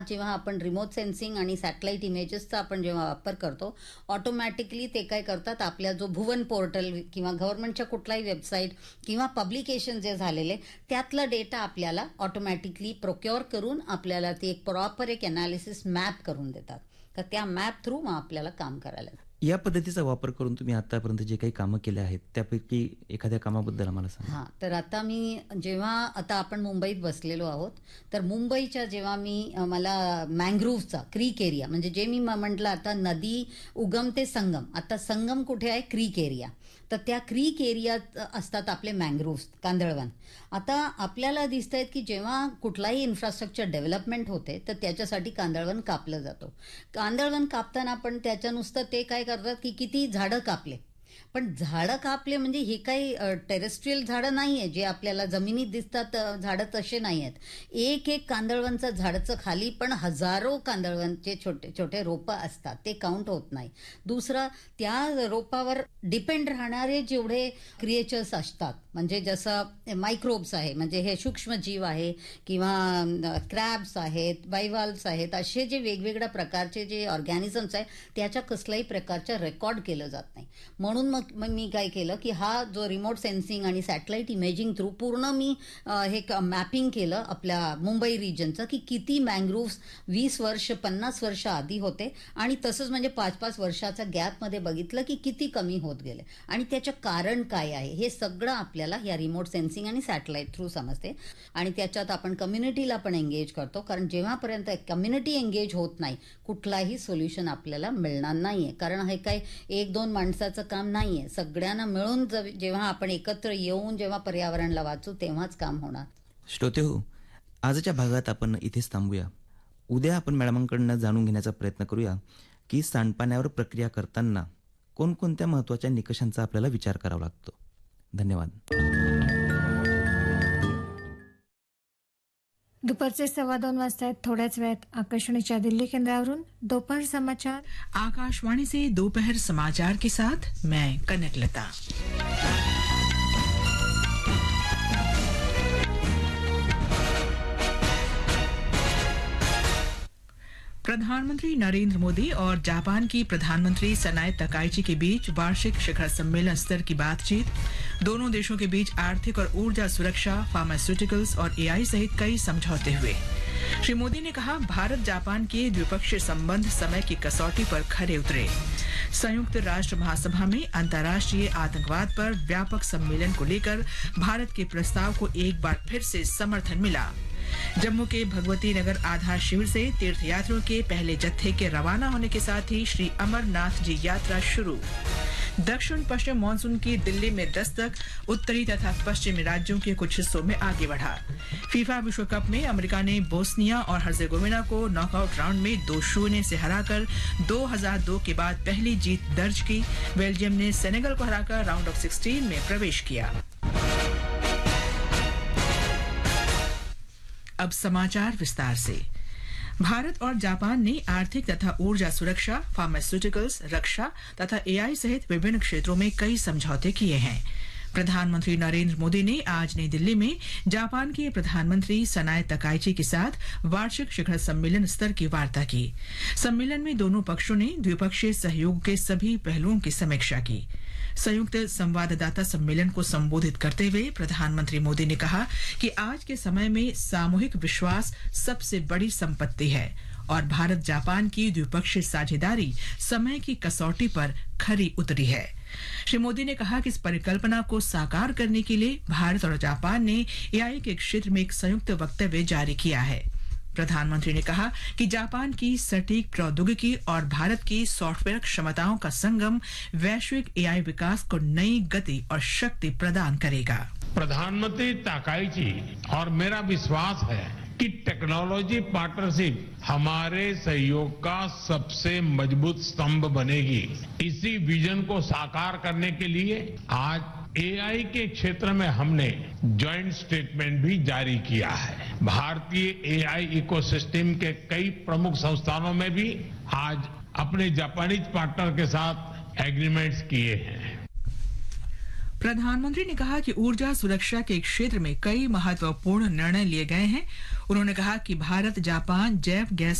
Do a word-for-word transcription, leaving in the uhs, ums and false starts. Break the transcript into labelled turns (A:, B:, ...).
A: जेव्हा आपण remote sensing आणि सॅटेलाइट इमेजेसचा आपण जेव्हा वापर करतो, ऑटोमॅटिकली ते काय करतात, आपल्या जो भुवन पोर्टल किंवा गव्हर्नमेंटच्या कुठलाही वेबसाईट किंवा पब्लिकेशन जे झालेले त्यातला डेटा आपल्याला ऑटोमॅटिकली प्रोक्युअर करून आपल्याला ते एक प्रॉपर एक एनालिसिस मॅप करून देतात. तर त्या मॅप थ्रू मग आपल्याला काम करायला.
B: या पद्धतीचा वापर करून तुम्ही आतापर्यंत जे काही कामं केले आहेत त्यापैकी एखाद्या कामाबद्दल आम्हाला सांगा.
A: हां, तर आता मी जेव्हा आता आपण मुंबईत बसलेलो आहोत, तर मुंबईच्या जेव्हा मी अ, मला मँग्रोव्हचा क्रीक एरिया म्हणजे जे मी म- म्हटलं आता नदी उगम ते संगम, आता संगम कुठे आहे, क्रीक एरिया. तर त्या क्रीक एरियात असतात आपले मँग्रोव्ह कांदळवन. आता आपल्याला दिसत आहेत की जेव्हा कुठलाही इन्फ्रास्ट्रक्चर डेव्हलपमेंट होते तर त्याच्यासाठी कांदळवन कापलं जातो. कांदळवन कापताना पण त्याच्या नुसतं ते काय करतात की किती झाडं कापले, पण झाडं कापले म्हणजे हे काही टेरेस्ट्रियल झाडं नाही आहे जे आपल्याला जमिनीत दिसतात. अ, झाडं तसे नाही आहेत. एक एक कांदळवनचं झाडचं खाली पण हजारो कांदळवनचे छोटे छोटे रोपं असतात, ते काउंट होत नाही. दुसरं, त्या रोपावर डिपेंड राहणारे जेवढे क्रिएचर्स असतात म्हणजे जसं मायक्रोब्स आहे म्हणजे हे सूक्ष्मजीव आहे किंवा क्रॅब्स आहेत, बायवाल्व्स आहेत, असे जे वेगवेगळ्या प्रकारचे जे ऑर्गॅनिझम्स आहेत त्याच्या कसल्याही प्रकारचं रेकॉर्ड केलं जात नाही. म्हणून मग मग मी काय केलं की हा जो रिमोट सेन्सिंग आणि सॅटेलाइट इमेजिंग थ्रू पूर्ण मी अ, हे मॅपिंग केलं आपल्या मुंबई रिजनचं की किती मँग्रोव्स वीस वर्ष पन्नास वर्ष आधी होते आणि तसंच म्हणजे पाच पाच वर्षाचा गॅपमध्ये बघितलं की किती कमी होत गेले आणि त्याचं कारण काय आहे हे सगळं आपल्याला या रिमोट सेन्सिंग आणि सॅटेलाइट थ्रू समजते. आणि त्याच्यात आपण कम्युनिटीला पण एंगेज करतो, कारण जेव्हापर्यंत कम्युनिटी एंगेज होत नाही कुठलाही सोल्युशन आपल्याला मिळणार नाहीये. कारण हे काय एक दोन माणसाचं काम नाहीये, सगळ्यांना मिळून जव- जेव्हा आपण एकत्र येऊन जेव्हा पर्यावरणला वाचू तेव्हाच काम होणार.
B: श्रोते हो, आजच्या भागात आपण इथेच थांबूया. उद्या आपण मॅडमांकडनं जाणून घेण्याचा प्रयत्न करूया की सांडपाण्यावर प्रक्रिया करताना कोणकोणत्या महत्त्वाच्या निकषांचा आपल्याला विचार करावा लागतो. धन्यवाद.
C: दुपारचे सव्वा दोन वाजता आहेत. थोड्याच वेळात आकाशवाणीच्या दिल्ली केंद्रावरून दोपहर समाचार.
D: आकाशवाणी से दोपहर समाचार के साथ मैं कनक लता। प्रधानमंत्री नरेंद्र मोदी और जापान की प्रधानमंत्री सनाए तकाइची के बीच वार्षिक शिखर सम्मेलन स्तर की बातचीत। दोनों देशों के बीच आर्थिक और ऊर्जा सुरक्षा, फार्मास्यूटिकल्स और एआई सहित कई समझौते हुए। श्री मोदी ने कहा, भारत जापान के द्विपक्षीय संबंध समय की कसौटी पर खरे उतरे। संयुक्त राष्ट्र महासभा में अंतर्राष्ट्रीय आतंकवाद पर व्यापक सम्मेलन को लेकर भारत के प्रस्ताव को एक बार फिर से समर्थन मिला। जम्मू के भगवती नगर आधार शिविर से तीर्थयात्रियों के पहले जत्थे के रवाना होने के साथ ही श्री अमरनाथ जी यात्रा शुरू। दक्षिण पश्चिम मानसून की दिल्ली में दस्तक, उत्तरी तथा पश्चिमी राज्यों के कुछ हिस्सों में आगे बढ़ा। फीफा विश्व कप में अमेरिका ने बोस्निया और हर्जेगोविना को नॉकआउट राउंड में दो शून्य से हराकर दो हज़ार दो के बाद पहली जीत दर्ज की। बेल्जियम ने सेनेगल को हराकर राउंड ऑफ सिक्सटीन में प्रवेश किया। अब समाचार विस्तार से। भारत और जापान ने आर्थिक तथा ऊर्जा सुरक्षा, फार्मास्यूटिकल्स, रक्षा तथा एआई सहित विभिन्न क्षेत्रों में कई समझौते किए हैं। प्रधानमंत्री नरेंद्र मोदी ने आज नई दिल्ली में जापान के प्रधानमंत्री सनाए तकाइची के साथ वार्षिक शिखर सम्मेलन स्तर की वार्ता की। सम्मेलन में दोनों पक्षों ने द्विपक्षीय सहयोग के सभी पहलुओं की समीक्षा की। संयुक्त संवाददाता सम्मेलन को संबोधित करते हुए प्रधानमंत्री मोदी ने कहा कि आज के समय में सामूहिक विश्वास सबसे बड़ी संपत्ति है और भारत जापान की द्विपक्षीय साझेदारी समय की कसौटी पर खरी उतरी है। श्री मोदी ने कहा कि इस परिकल्पना को साकार करने के लिए भारत और जापान ने एआई के क्षेत्र में एक संयुक्त वक्तव्य जारी किया है। प्रधानमंत्री ने कहा कि जापान की सटीक प्रौद्योगिकी और भारत की सॉफ्टवेयर क्षमताओं का संगम वैश्विक एआई विकास को नई गति और शक्ति प्रदान करेगा।
E: प्रधानमंत्री ताकाइची और मेरा विश्वास है कि टेक्नोलॉजी पार्टनरशिप हमारे सहयोग का सबसे मजबूत स्तंभ बनेगी। इसी विजन को साकार करने के लिए आज एआई के क्षेत्र में हमने जॉइंट स्टेटमेंट भी जारी किया है। भारतीय एआई इकोसिस्टम के कई प्रमुख संस्थानों में भी आज अपने जापानीज पार्टनर के साथ एग्रीमेंट्स किए हैं।
D: प्रधानमंत्री ने कहा कि ऊर्जा सुरक्षा के क्षेत्र में कई महत्वपूर्ण निर्णय लिए गए हैं। उन्होंने कहा कि भारत जापान जैव गैस